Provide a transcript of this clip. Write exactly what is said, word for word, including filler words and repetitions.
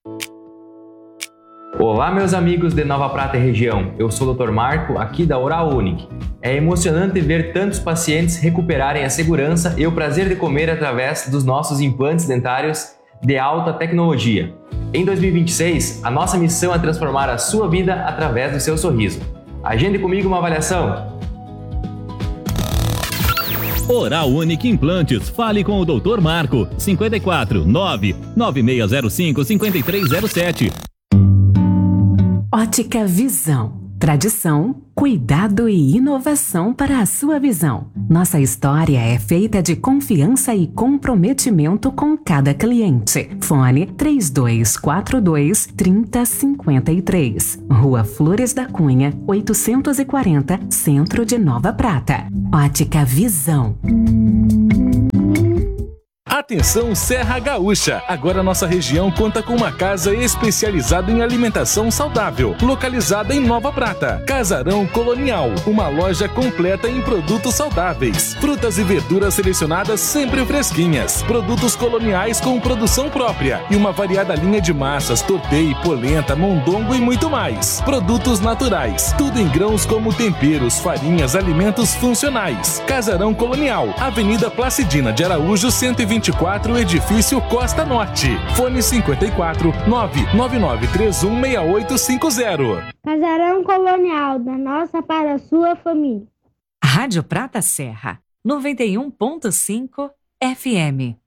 Olá, meus amigos de Nova Prata e região. Eu sou o doutor Marco, aqui da Oral Unique. É emocionante ver tantos pacientes recuperarem a segurança e o prazer de comer através dos nossos implantes dentários de alta tecnologia. Em dois mil e vinte e seis, a nossa missão é transformar a sua vida através do seu sorriso. Agende comigo uma avaliação. Oral Unique Implantes. Fale com o doutor Marco. cinco quatro nove nove seis zero cinco cinco três zero sete. Ótica Visão. Tradição, cuidado e inovação para a sua visão. Nossa história é feita de confiança e comprometimento com cada cliente. Fone três dois quatro dois, três zero cinco três. Rua Flores da Cunha, oitocentos e quarenta, Centro de Nova Prata. Ótica Visão. Atenção Serra Gaúcha! Agora nossa região conta com uma casa especializada em alimentação saudável, localizada em Nova Prata. Casarão Colonial, uma loja completa em produtos saudáveis. Frutas e verduras selecionadas sempre fresquinhas. Produtos coloniais com produção própria e uma variada linha de massas, tortei, polenta, mondongo e muito mais. Produtos naturais, tudo em grãos como temperos, farinhas, alimentos funcionais. Casarão Colonial, Avenida Placidina de Araújo, cento e vinte e quatro, Edifício Costa Norte. Fone cinco quatro nove nove nove três um seis oito cinco zero. Casarão Colonial, da nossa para a sua família. Rádio Prata Serra, noventa e um ponto cinco F M.